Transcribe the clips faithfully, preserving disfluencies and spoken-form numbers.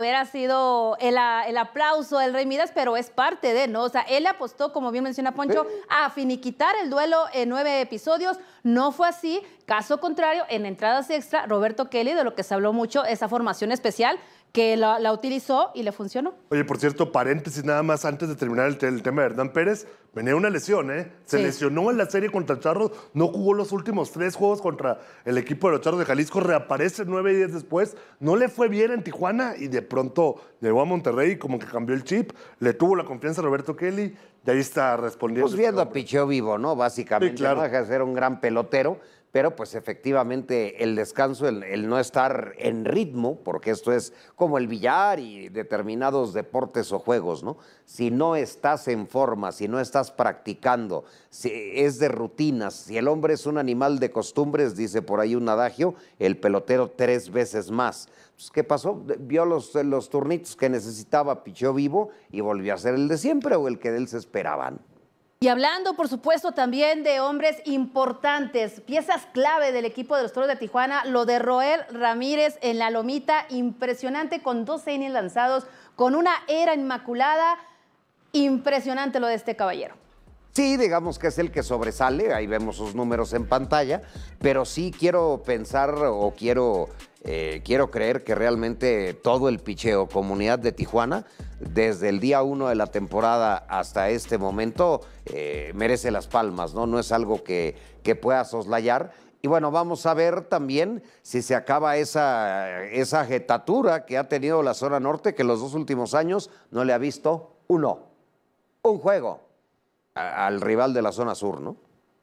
hubiera sido el, el aplauso del Rey Midas, pero es parte de, ¿no? O sea, él apostó, como bien menciona Poncho, ¿Eh? a finiquitar el duelo en nueve episodios. No fue así. Caso contrario, en entradas extra, Roberto Kelly, de lo que se habló mucho, esa formación especial, que la, la utilizó y le funcionó. Oye, por cierto, paréntesis nada más antes de terminar el, el tema de Hernán Pérez, venía una lesión, ¿eh? Se sí. lesionó en la serie contra Charros, no jugó los últimos tres juegos contra el equipo de los Charros de Jalisco, reaparece nueve días después, no le fue bien en Tijuana y de pronto llegó a Monterrey y como que cambió el chip, le tuvo la confianza a Roberto Kelly y ahí está respondiendo. Pues viendo a picheo vivo, ¿no? Básicamente, sí, claro. No deja de ser un gran pelotero. Pero pues efectivamente el descanso, el, el no estar en ritmo, porque esto es como el billar y determinados deportes o juegos, ¿no? Si no estás en forma, si no estás practicando, si es de rutinas, si el hombre es un animal de costumbres, dice por ahí un adagio, el pelotero tres veces más. Pues, ¿qué pasó? Vio los, los turnitos que necesitaba, pichó vivo y volvió a ser el de siempre o el que de él se esperaban. Y hablando, por supuesto, también de hombres importantes, piezas clave del equipo de los Toros de Tijuana, lo de Roel Ramírez en la lomita, impresionante, con doce innings lanzados, con una era inmaculada, impresionante lo de este caballero. Sí, digamos que es el que sobresale, ahí vemos sus números en pantalla, pero sí quiero pensar o quiero, eh, quiero creer que realmente todo el picheo, comunidad de Tijuana, desde el día uno de la temporada hasta este momento, eh, merece las palmas, ¿no? No es algo que, que pueda soslayar. Y bueno, vamos a ver también si se acaba esa, esa jetatura que ha tenido la zona norte, que los dos últimos años no le ha visto uno, un juego al rival de la zona sur, ¿no?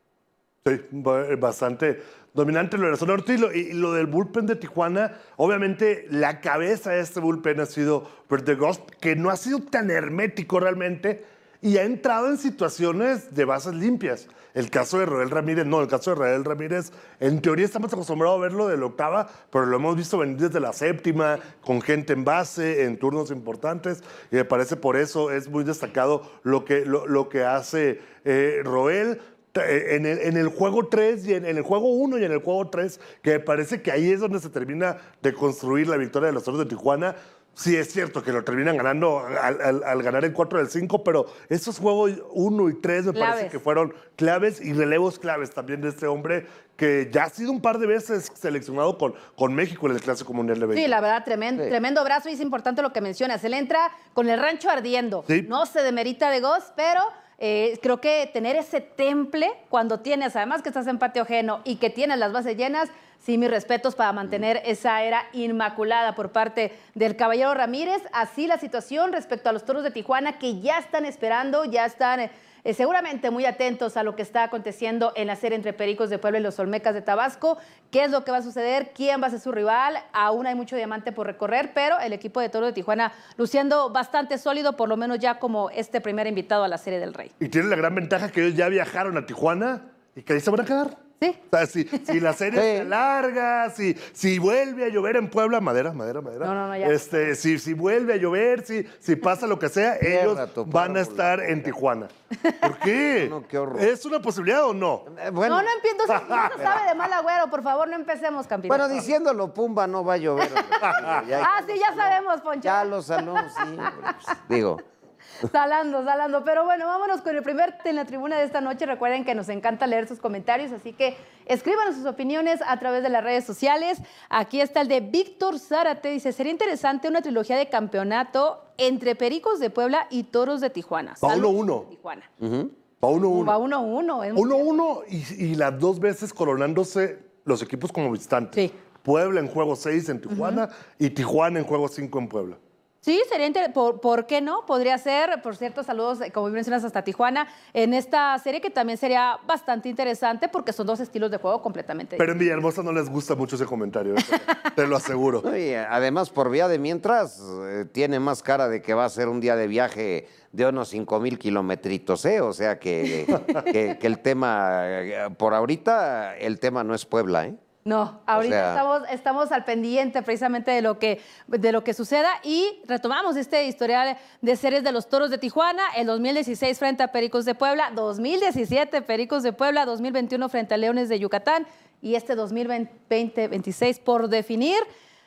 Sí, bastante dominante lo de la zona norte y lo, y lo del bullpen de Tijuana. Obviamente la cabeza de este bullpen ha sido Verdegost, que no ha sido tan hermético realmente y ha entrado en situaciones de bases limpias. El caso de Roel Ramírez, no, el caso de Roel Ramírez, en teoría estamos acostumbrados a verlo de la octava, pero lo hemos visto venir desde la séptima, con gente en base, en turnos importantes, y me parece por eso es muy destacado lo que, lo, lo que hace eh, Roel. En el, en el juego tres y en, en el juego uno y en el juego tres, que me parece que ahí es donde se termina de construir la victoria de los Toros de Tijuana. Sí es cierto que lo terminan ganando al, al, al ganar el cuatro del cinco, pero esos juegos uno y tres me claves. parece que fueron claves y relevos claves también de este hombre que ya ha sido un par de veces seleccionado con, con México en el Clásico Mundial de Béisbol. Sí, la verdad, tremendo, sí. tremendo brazo y es importante lo que mencionas. Él entra con el rancho ardiendo. Sí. No se demerita de Goss, pero eh, creo que tener ese temple cuando tienes, además que estás en patio ajeno y que tienes las bases llenas, sí, mis respetos para mantener esa era inmaculada por parte del caballero Ramírez. Así la situación respecto a los Toros de Tijuana, que ya están esperando, ya están eh, seguramente muy atentos a lo que está aconteciendo en la serie entre Pericos de Puebla y los Olmecas de Tabasco. ¿Qué es lo que va a suceder? ¿Quién va a ser su rival? Aún hay mucho diamante por recorrer, pero el equipo de Toros de Tijuana luciendo bastante sólido, por lo menos ya como este primer invitado a la Serie del Rey. Y tienen la gran ventaja que ellos ya viajaron a Tijuana y que ahí se van a quedar. Sí. O sea, si, si la serie sí. se alarga, si, si vuelve a llover en Puebla, madera, madera, madera. No, no, no, ya. Este, si, si vuelve a llover, si, si pasa lo que sea, ellos van a estar en Tijuana. ¿Por qué? No, qué horror. ¿Es una posibilidad o no? Eh, bueno. No, no entiendo. Si no sabe de mal agüero, por favor, no empecemos, Campito. Bueno, diciéndolo, Pumba, no va a llover. Ah, sí, ya sabemos, Poncho. Ya lo sabemos, sí. Pues, digo... Salando, salando. Pero bueno, vámonos con el primer en la tribuna de esta noche. Recuerden que nos encanta leer sus comentarios, así que escríbanos sus opiniones a través de las redes sociales. Aquí está el de Víctor Zárate. Dice, sería interesante una trilogía de campeonato entre Pericos de Puebla y Toros de Tijuana. Va uno uno. Tijuana. Uh-huh. Va uno uno. Va uno uno. Uno uno y, y las dos veces coronándose los equipos como visitantes. Sí. Puebla en juego seis en Tijuana uh-huh. y Tijuana en juego cinco en Puebla. Sí, sería interesante. ¿Por, ¿Por qué no? Podría ser, por cierto, saludos, como mencionas, hasta Tijuana, en esta serie que también sería bastante interesante porque son dos estilos de juego completamente diferentes. Pero en Villahermosa no les gusta mucho ese comentario, te lo aseguro. Y además, por vía de mientras, eh, tiene más cara de que va a ser un día de viaje de unos cinco mil kilometritos, ¿eh? O sea que, que, que el tema, por ahorita, el tema no es Puebla, ¿eh? No, ahorita o sea, estamos, estamos al pendiente precisamente de lo, que, de lo que suceda y retomamos este historial de series de los Toros de Tijuana, el dos mil dieciséis frente a Pericos de Puebla, dos mil diecisiete Pericos de Puebla, dos mil veintiuno frente a Leones de Yucatán y este dos mil veinte veintiséis por definir.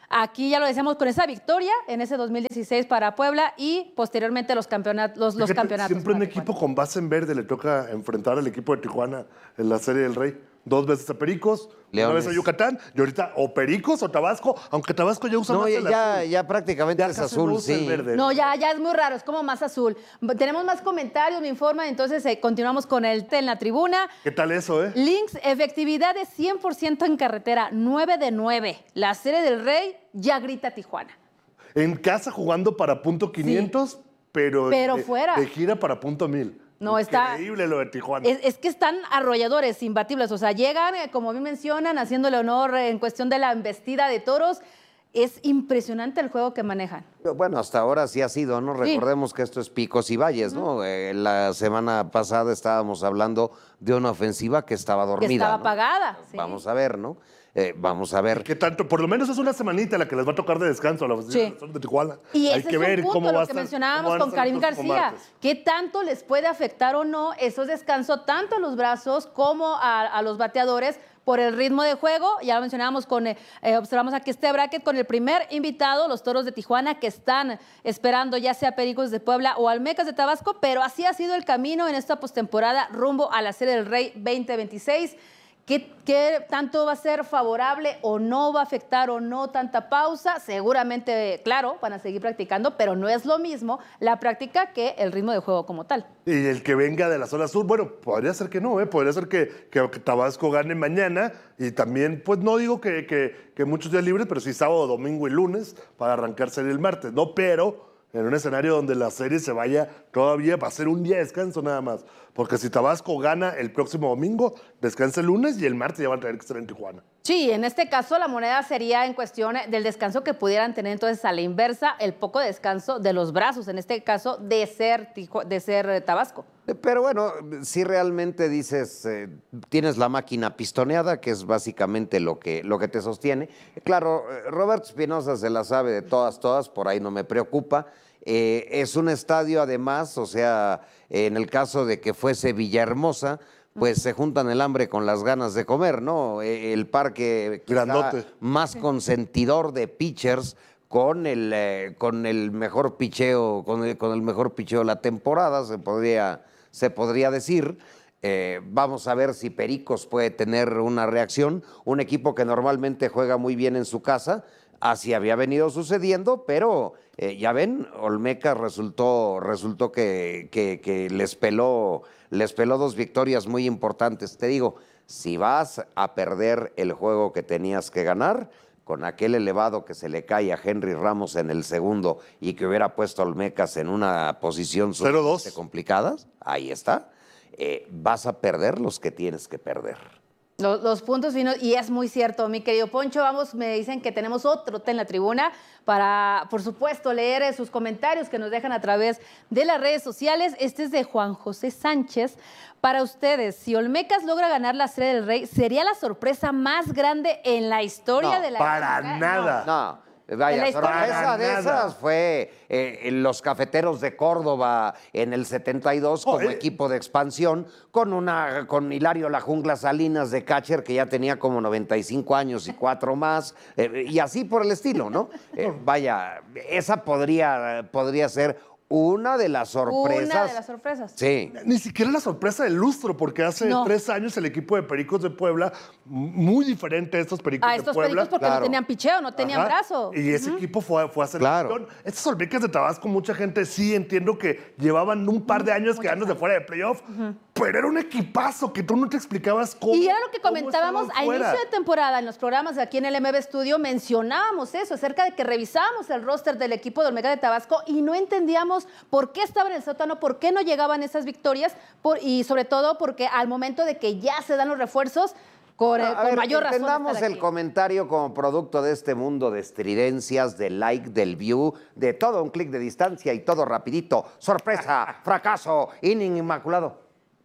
Aquí ya lo decíamos con esa victoria en ese dos mil dieciséis para Puebla y posteriormente los campeonatos. Los, los Fíjate, campeonatos siempre un para equipo Tijuana. con base en verde le toca enfrentar al equipo de Tijuana en la Serie del Rey. Dos veces a Pericos, Leones. una vez a Yucatán, y ahorita o Pericos o Tabasco, aunque Tabasco ya usa No, más ya, el ya, azul. ya prácticamente Ya es casi no azul, usa el sí. verde. No, ya, ya es muy raro, es como más azul. Tenemos más comentarios, me informan, entonces eh, continuamos con el té en la tribuna. ¿Qué tal eso, eh? Links, efectividad de cien por ciento en carretera, nueve de nueve. La Serie del Rey ya grita Tijuana. En casa jugando para punto quinientos, pero, Pero de, fuera. de gira para punto mil. No, está- Increíble lo de Tijuana. Es, es que están arrolladores, imbatibles. O sea, llegan, eh, como bien mencionan, haciéndole honor eh, en cuestión de la embestida de toros. Es impresionante el juego que manejan. Bueno, hasta ahora sí ha sido, ¿no? Sí. Recordemos que esto es picos y valles, ¿no? Eh, la semana pasada estábamos hablando de una ofensiva que estaba dormida. Que estaba ¿no? apagada. Sí. Vamos a ver, ¿no? Eh, vamos a ver. ¿Qué tanto? Por lo menos es una semanita la que les va a tocar de descanso a la oficina Sí. de Tijuana. Y Hay ese que es ver un punto, cómo va a lo que estar- cómo mencionábamos van a con estar el Karim próximo García. martes. ¿Qué tanto les puede afectar o no esos descansos, tanto a los brazos como a, a los bateadores, por el ritmo de juego? Ya lo mencionábamos con, eh, eh, observamos aquí este bracket con el primer invitado, los Toros de Tijuana, que están esperando ya sea Pericos de Puebla o Olmecas de Tabasco, pero así ha sido el camino en esta postemporada rumbo a la Serie del Rey veinte veintiséis. ¿Qué, ¿Qué tanto va a ser favorable o no va a afectar o no tanta pausa? Seguramente, claro, van a seguir practicando, pero no es lo mismo la práctica que el ritmo de juego como tal. Y el que venga de la zona sur, bueno, podría ser que no, ¿eh? Podría ser que, que, que Tabasco gane mañana y también, pues no digo que, que, que muchos días libres, pero sí sábado, domingo y lunes para arrancarse el martes, ¿no? Pero en un escenario donde la serie se vaya todavía, va a ser un día de descanso nada más. Porque si Tabasco gana el próximo domingo, descansa el lunes y el martes ya van a tener que estar en Tijuana. Sí, en este caso la moneda sería en cuestión del descanso que pudieran tener entonces a la inversa, el poco descanso de los brazos, en este caso de ser, Tiju- de ser eh, Tabasco. Pero bueno, si realmente dices, eh, tienes la máquina pistoneada, que es básicamente lo que, lo que te sostiene. Claro, eh, Roberto Espinosa se la sabe de todas, todas, por ahí no me preocupa. Eh, es un estadio además, o sea, en el caso de que fuese Villahermosa, pues se juntan el hambre con las ganas de comer, ¿no? Eh, El parque quizá Grandote. más consentidor de pitchers con el, eh, con el mejor picheo, con el, con el mejor picheo de la temporada, se podría, se podría decir. Eh, vamos a ver si Pericos puede tener una reacción. Un equipo que normalmente juega muy bien en su casa, así había venido sucediendo, pero eh, ya ven, Olmeca resultó, resultó que, que, que les peló, les peló dos victorias muy importantes. Te digo, si vas a perder el juego que tenías que ganar, con aquel elevado que se le cae a Henry Ramos en el segundo y que hubiera puesto a Olmecas en una posición cero dos. sumamente complicada, ahí está, eh, vas a perder los que tienes que perder. Los, los puntos finos, y es muy cierto, mi querido Poncho. Vamos, me dicen que tenemos otro té en la tribuna para, por supuesto, leer eh, sus comentarios que nos dejan a través de las redes sociales. Este es de Juan José Sánchez. Para ustedes, si Olmecas logra ganar la Serie del Rey, ¿sería la sorpresa más grande en la historia No, de la Para Liga? nada. No, En vaya, la historia. sorpresa Para de nada. esas fue eh, en los Cafeteros de Córdoba en el setenta y dos Oh, como eh. equipo de expansión con una con Hilario La Jungla Salinas de catcher que ya tenía como noventa y cinco años y cuatro más eh, y así por el estilo, ¿no? Eh, vaya, esa podría podría ser una de las sorpresas. Una de las sorpresas. Sí. Ni siquiera la sorpresa del lustro, porque hace No. tres años el equipo de Pericos de Puebla, muy diferente a estos Pericos A de estos Puebla. pericos porque claro. no tenían picheo, no tenían Ajá. brazo. Y ese equipo fue, fue a Claro. selección. Estos Olmecas de Tabasco, mucha gente sí entiendo que llevaban un par de años quedándose fuera de playoff, pero era un equipazo que tú no te explicabas cómo. Y era lo que cómo comentábamos estaban a fuera. inicio de temporada en los programas aquí en el M B Studio, mencionábamos eso, acerca de que revisábamos el roster del equipo de Olmeca de Tabasco y no entendíamos por qué estaban en el sótano, por qué no llegaban esas victorias por- y sobre todo porque al momento de que ya se dan los refuerzos, con, eh, A con ver, mayor razón. entendamos estar el aquí. comentario como producto de este mundo de estridencias, del like, del view, de todo un clic de distancia y todo rapidito. Sorpresa, fracaso, inning inmaculado.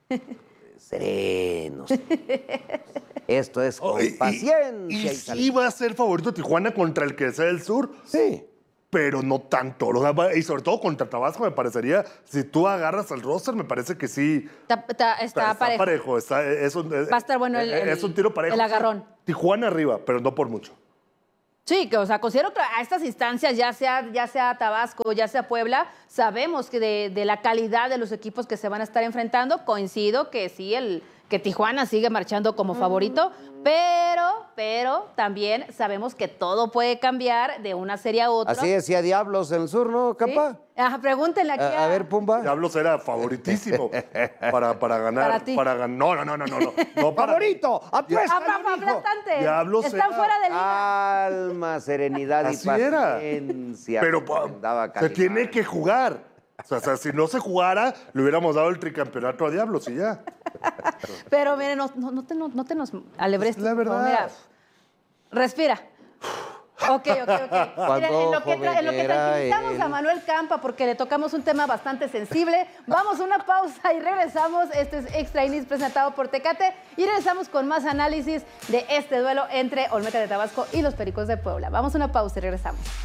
Serenos. Esto es con Oh, y- y- paciencia. Y, y sí salud. va a ser favorito Tijuana contra el que sea del sur, Sí. pero no tanto. O sea, va- y sobre todo contra Tabasco me parecería, si tú agarras al roster, me parece que sí. Está, está- está Está parejo. parejo. Está, es un, Va a estar bueno el- es un el- tiro parejo. el agarrón. Tijuana arriba, pero no por mucho. Sí, que, o sea, considero que a estas instancias, ya sea, ya sea Tabasco, ya sea Puebla, sabemos que de, de la calidad de los equipos que se van a estar enfrentando, coincido que sí, el, que Tijuana sigue marchando como favorito, pero, pero también sabemos que todo puede cambiar de una serie a otra. Así decía Diablos en el sur, ¿no, Capa? ¿Sí? Ajá, pregúntenle aquí A, a ver, Pumba. Diablos era favoritísimo para, para ganar. Para ti. Para gan- no, no, no, no, no. no, no para- ¡Favorito! ¡Apuesta, Ah, pa- pa- hijo! bastante. Diablos Están era- fuera de liga. Calma, serenidad Así y era. paciencia. Pero pa- Andaba se Calimán. tiene que jugar. O sea, o sea, si no se jugara, le hubiéramos dado el tricampeonato a Diablos y ya. Pero miren, no, no, no te, no, no te nos alebres. Es la verdad. Mira, respira. Ok, ok, ok. Cuando Mira, en lo que, tra- en lo que joven era tranquilizamos él. a Manuel Campa, porque le tocamos un tema bastante sensible, vamos a una pausa y regresamos. Este es Extra Innings presentado por Tecate y regresamos con más análisis de este duelo entre Olmeca de Tabasco y los Pericos de Puebla. Vamos a una pausa y regresamos.